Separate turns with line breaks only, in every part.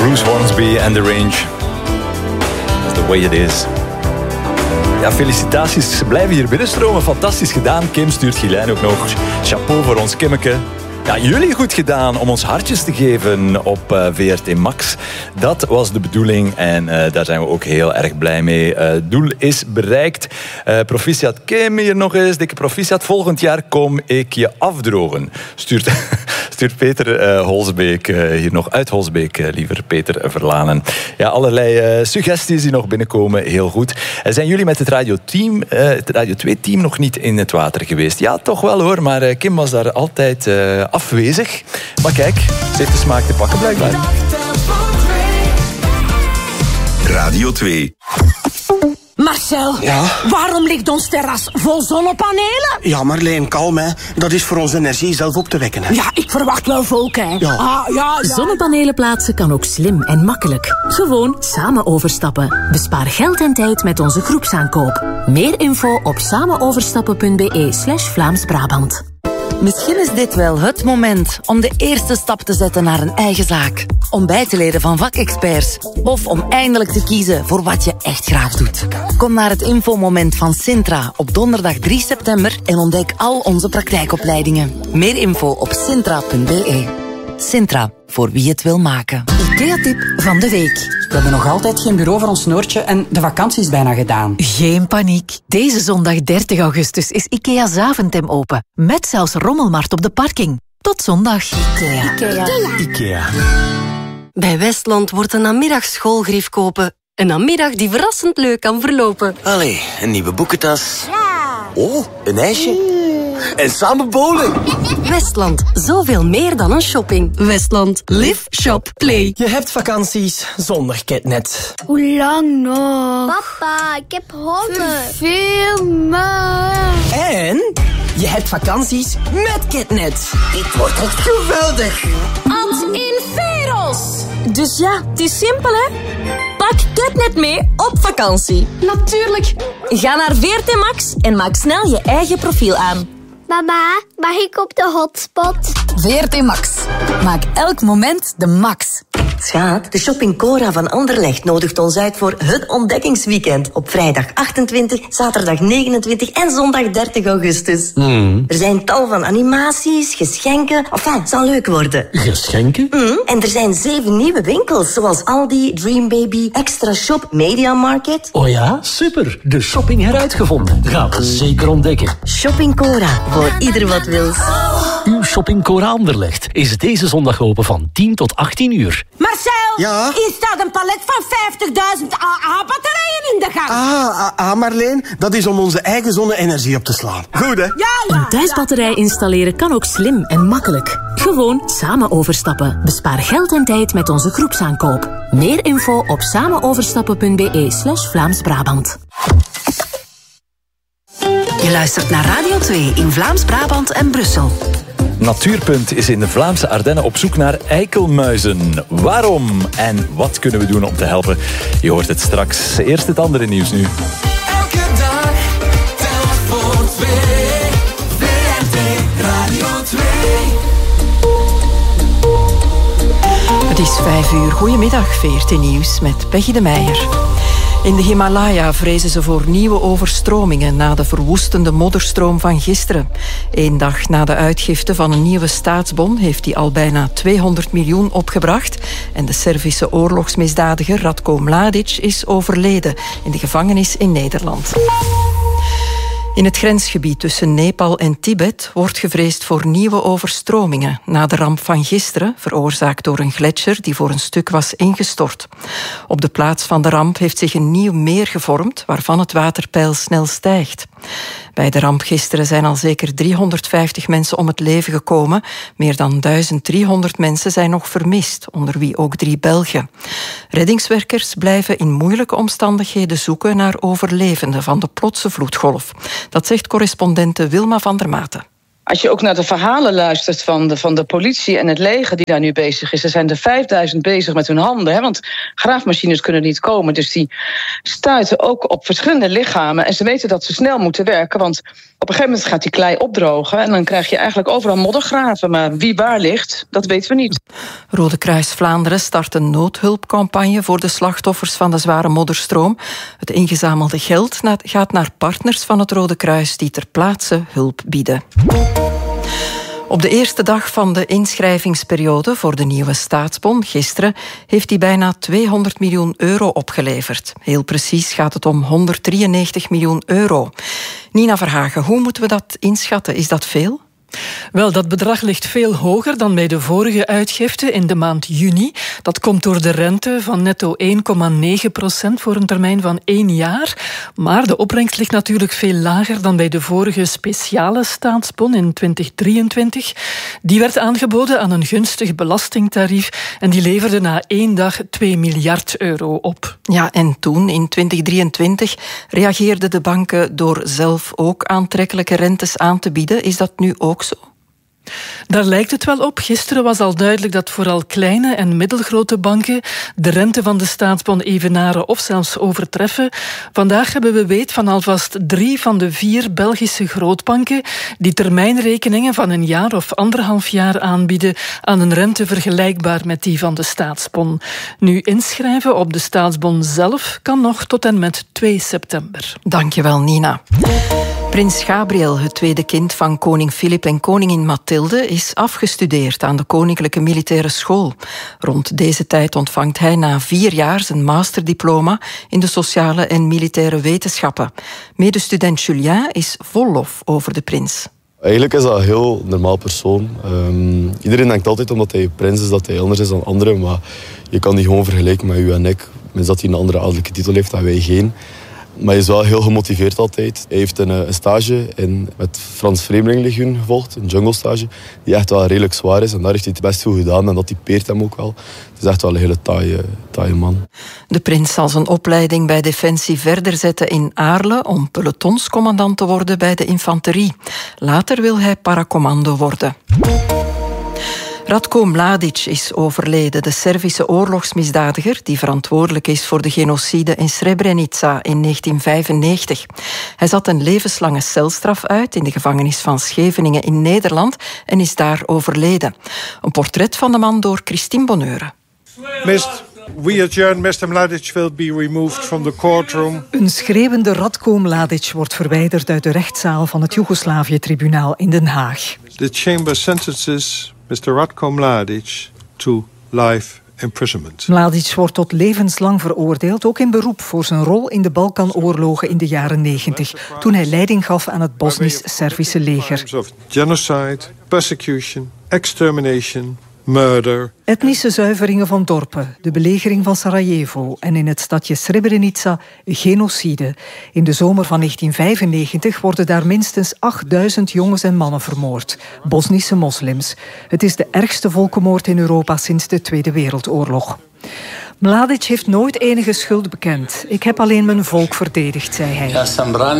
Bruce Hornsby and The Range. That's the way it is. Ja, felicitaties blijven hier binnenstromen. Fantastisch gedaan. Kim stuurt Gilijn ook nog. Chapeau voor ons Kimmeke. Ja, jullie goed gedaan om ons hartjes te geven op VRT Max. Dat was de bedoeling en daar zijn we ook heel erg blij mee. Het doel is bereikt. Proficiat Kim hier nog eens. Dikke proficiat. Volgend jaar kom ik je afdrogen. Stuurt Peter Holsbeek hier nog uit Holsbeek, liever Peter Verlanen. Ja, allerlei suggesties die nog binnenkomen. Heel goed. Zijn jullie met het Radio 2-team nog niet in het water geweest? Ja, toch wel hoor. Maar Kim was daar altijd afwezig. Maar kijk, ze heeft de smaak te pakken blijkbaar.
Radio 2.
Marcel,
ja?
Waarom ligt ons terras vol zonnepanelen?
Ja, Marleen, kalm hè. Dat is voor onze energie zelf op te wekken hè.
Ja, ik verwacht wel volk hè.
Ja.
Ja.
Zonnepanelen plaatsen kan ook slim en makkelijk. Gewoon samen overstappen. Bespaar geld en tijd met onze groepsaankoop. Meer info op samenoverstappen.be/Vlaams-Brabant.
Misschien is dit wel het moment om de eerste stap te zetten naar een eigen zaak. Om bij te leren van vakexperts. Of om eindelijk te kiezen voor wat je echt graag doet. Kom naar het infomoment van Sintra op donderdag 3 september en ontdek al onze praktijkopleidingen. Meer info op sintra.be. Sintra, voor wie het wil maken.
IKEA-tip van de week. We hebben nog altijd geen bureau voor ons Noortje en de vakantie is bijna gedaan.
Geen paniek. Deze zondag 30 augustus is IKEA Zaventem open. Met zelfs rommelmarkt op de parking. Tot zondag.
IKEA.
Bij Westland wordt een namiddag schoolgrief kopen. Een namiddag die verrassend leuk kan verlopen.
Allee, een nieuwe boekentas. Ja. Oh, een ijsje. En samen bowlen.
Westland, zoveel meer dan een shopping. Westland, live, shop, play.
Je hebt vakanties zonder Ketnet.
Hoe lang nog? Papa, ik heb honger. Veel maar.
En je hebt vakanties met Ketnet. Dit wordt echt geweldig.
Ad in Veros. Dus ja, het is simpel hè. Pak Ketnet mee op vakantie. Natuurlijk. Ga naar VRT Max en maak snel je eigen profiel aan.
Mama, mag ik op de hotspot?
VRT Max. Maak elk moment de max.
Schaat, de Shopping Cora van Anderlecht nodigt ons uit voor het ontdekkingsweekend. Op vrijdag 28, zaterdag 29 en zondag 30 augustus. Er zijn tal van animaties, geschenken. Enfin, het zal leuk worden.
Geschenken?
En er zijn 7 nieuwe winkels, zoals Aldi, Dream Baby, Extra Shop, Media Market.
Oh ja, super. De shopping heruitgevonden. Gaan we zeker ontdekken.
Shopping Cora, voor ieder wat wils.
Uw Shopping Cora Anderlecht is deze zondag open van 10 tot 18 uur.
Marcel,
ja?
hier staat een palet van 50.000 AA-batterijen in de gang.
Marleen, dat is om onze eigen zonne-energie op te slaan. Goed, hè?
Ja.
Een thuisbatterij installeren kan ook slim en makkelijk. Gewoon samen overstappen. Bespaar geld en tijd met onze groepsaankoop. Meer info op samenoverstappen.be/Vlaams-Brabant. Je luistert naar Radio 2 in Vlaams-Brabant en Brussel.
Natuurpunt is in de Vlaamse Ardennen op zoek naar eikelmuizen. Waarom en wat kunnen we doen om te helpen? Je hoort het straks. Eerst het andere nieuws nu.
Elke dag telt voor 2. VRT Radio 2.
Het is 5 uur. Goedemiddag, VRT Nieuws met Peggy de Meijer. In de Himalaya vrezen ze voor nieuwe overstromingen na de verwoestende modderstroom van gisteren. 1 dag na de uitgifte van een nieuwe staatsbon heeft die al bijna 200 miljoen opgebracht. En de Servische oorlogsmisdadiger Ratko Mladic is overleden in de gevangenis in Nederland. In het grensgebied tussen Nepal en Tibet wordt gevreesd voor nieuwe overstromingen na de ramp van gisteren, veroorzaakt door een gletsjer die voor een stuk was ingestort. Op de plaats van de ramp heeft zich een nieuw meer gevormd, waarvan het waterpeil snel stijgt. Bij de ramp gisteren zijn al zeker 350 mensen om het leven gekomen. Meer dan 1300 mensen zijn nog vermist, onder wie ook 3 Belgen. Reddingswerkers blijven in moeilijke omstandigheden zoeken naar overlevenden van de plotse vloedgolf. Dat zegt correspondente Wilma van der Maten.
Als je ook naar de verhalen luistert van de politie en het leger die daar nu bezig is. Er zijn er 5000 bezig met hun handen. Hè, want graafmachines kunnen niet komen. Dus die stuiten ook op verschillende lichamen. En ze weten dat ze snel moeten werken. Want op een gegeven moment gaat die klei opdrogen. En dan krijg je eigenlijk overal moddergraven. Maar wie waar ligt, dat weten we niet.
Rode Kruis Vlaanderen start een noodhulpcampagne voor de slachtoffers van de zware modderstroom. Het ingezamelde geld gaat naar partners van het Rode Kruis die ter plaatse hulp bieden. Op de eerste dag van de inschrijvingsperiode voor de nieuwe staatsbon, gisteren, heeft hij bijna 200 miljoen euro opgeleverd. Heel precies gaat het om 193 miljoen euro. Nina Verhagen, hoe moeten we dat inschatten? Is dat veel?
Wel, dat bedrag ligt veel hoger dan bij de vorige uitgifte in de maand juni. Dat komt door de rente van netto 1,9% voor een termijn van 1 jaar. Maar de opbrengst ligt natuurlijk veel lager dan bij de vorige speciale staatsbon in 2023. Die werd aangeboden aan een gunstig belastingtarief en die leverde na 1 dag 2 miljard euro op.
Ja, en toen, in 2023, reageerden de banken door zelf ook aantrekkelijke rentes aan te bieden. Is dat nu ook zo?
Daar lijkt het wel op. Gisteren was al duidelijk dat vooral kleine en middelgrote banken de rente van de staatsbon evenaren of zelfs overtreffen. Vandaag hebben we weet van alvast 3 van de 4 Belgische grootbanken die termijnrekeningen van 1 jaar of 1,5 jaar aanbieden aan een rente vergelijkbaar met die van de staatsbon. Nu inschrijven op de staatsbon zelf kan nog tot en met 2 september.
Dankjewel, Nina. Prins Gabriel, het tweede kind van koning Filip en koningin Mathilde, is afgestudeerd aan de Koninklijke Militaire School. Rond deze tijd ontvangt hij na 4 jaar zijn masterdiploma in de sociale en militaire wetenschappen. Medestudent Julien is vol lof over de prins.
Eigenlijk is dat een heel normaal persoon. Iedereen denkt altijd omdat hij prins is dat hij anders is dan anderen, maar je kan die gewoon vergelijken met u en ik. Mits dat hij een andere adellijke titel heeft en wij geen. Maar hij is wel heel gemotiveerd altijd. Hij heeft een stage met Frans Vreemdelingenlegioen gevolgd, een jungle stage, die echt wel redelijk zwaar is. En daar heeft hij het best goed gedaan en dat typeert hem ook wel. Het is echt wel een hele taaie man.
De prins zal zijn opleiding bij Defensie verder zetten in Aarle om pelotonscommandant te worden bij de infanterie. Later wil hij paracommando worden. Ratko Mladic is overleden, de Servische oorlogsmisdadiger die verantwoordelijk is voor de genocide in Srebrenica in 1995. Hij zat een levenslange celstraf uit in de gevangenis van Scheveningen in Nederland en is daar overleden. Een portret van de man door Christine Bonneure.
We adjourn. Mr. Mladic will be removed from the courtroom.
Een schreeuwende Ratko Mladic wordt verwijderd uit de rechtszaal van het Joegoslavië-tribunaal in Den Haag.
The chamber sentences Mr. Ratko Mladic to life imprisonment.
Mladic wordt tot levenslang veroordeeld, ook in beroep voor zijn rol in de Balkanoorlogen in de jaren 90, toen hij leiding gaf aan het Bosnisch-Servische leger.
Genocide, persecution, extermination, murder.
Etnische zuiveringen van dorpen, de belegering van Sarajevo en in het stadje Srebrenica genocide. In de zomer van 1995 worden daar minstens 8000 jongens en mannen vermoord. Bosnische moslims. Het is de ergste volkenmoord in Europa sinds de Tweede Wereldoorlog. Mladic heeft nooit enige schuld bekend. Ik heb alleen mijn volk verdedigd, zei hij.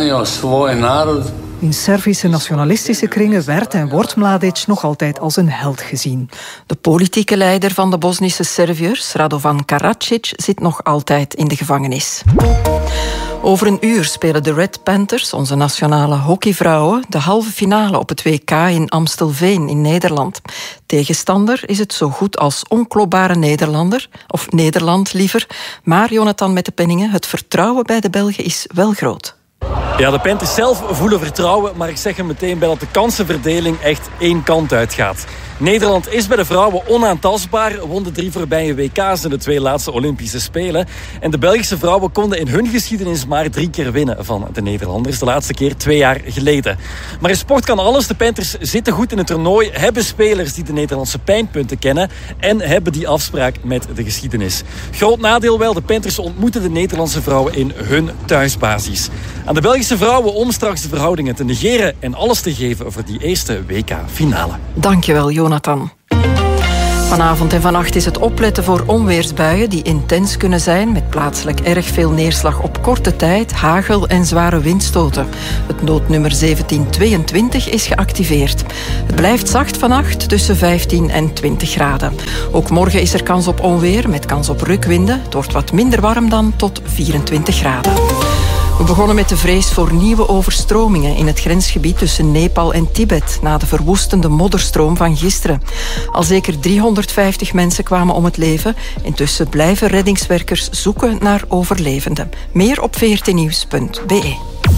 In Servische nationalistische kringen werd en wordt Mladic nog altijd als een held gezien.
De politieke leider van de Bosnische Serviërs, Radovan Karadzic, zit nog altijd in de gevangenis. Over een uur spelen de Red Panthers, onze nationale hockeyvrouwen, de halve finale op het WK in Amstelveen in Nederland. Tegenstander is het zo goed als onklopbare Nederlander, of Nederland liever. Maar Jonathan met de penningen, het vertrouwen bij de Belgen is wel groot.
Ja, de Panthers zelf voelen vertrouwen, maar ik zeg er meteen bij dat de kansenverdeling echt één kant uitgaat. Nederland is bij de vrouwen onaantastbaar, won de 3 voorbije WK's en de 2 laatste Olympische Spelen. En de Belgische vrouwen konden in hun geschiedenis maar 3 keer winnen van de Nederlanders. De laatste keer 2 jaar geleden. Maar in sport kan alles. De Panthers zitten goed in het toernooi, hebben spelers die de Nederlandse pijnpunten kennen en hebben die afspraak met de geschiedenis. Groot nadeel wel, de Panthers ontmoeten de Nederlandse vrouwen in hun thuisbasis. Aan de Belgische vrouwen om straks de verhoudingen te negeren en alles te geven voor die eerste WK-finale.
Dankjewel, Jonathan. Vanavond en vannacht is het opletten voor onweersbuien die intens kunnen zijn, met plaatselijk erg veel neerslag op korte tijd, hagel en zware windstoten. Het noodnummer 1722 is geactiveerd. Het blijft zacht vannacht tussen 15 en 20 graden. Ook morgen is er kans op onweer met kans op rukwinden. Het wordt wat minder warm dan tot 24 graden. We begonnen met de vrees voor nieuwe overstromingen in het grensgebied tussen Nepal en Tibet na de verwoestende modderstroom van gisteren. Al zeker 350 mensen kwamen om het leven. Intussen blijven reddingswerkers zoeken naar overlevenden. Meer op vrtnieuws.be.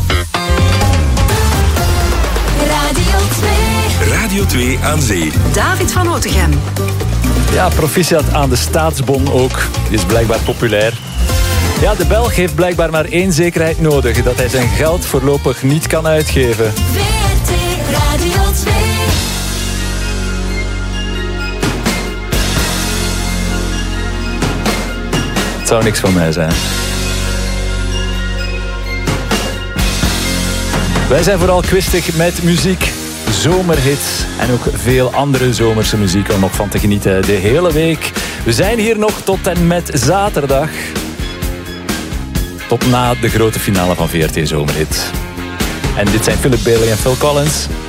Radio 2 aan zee.
David van Otegem.
Ja, proficiat aan de staatsbon ook. Die is blijkbaar populair. Ja, de Belg heeft blijkbaar maar één zekerheid nodig: dat hij zijn geld voorlopig niet kan uitgeven.
VRT Radio 2.
Het zou niks van mij zijn. Wij zijn vooral kwistig met muziek, zomerhits en ook veel andere zomerse muziek om nog van te genieten de hele week. We zijn hier nog tot en met zaterdag. Tot na de grote finale van VRT Zomerhit. En dit zijn Philip Bailey en Phil Collins.